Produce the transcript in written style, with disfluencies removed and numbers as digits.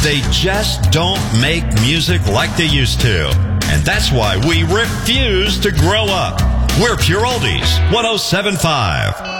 They just don't make music like they used to. And that's why we refuse to grow up. We're Pure Oldies 107.5.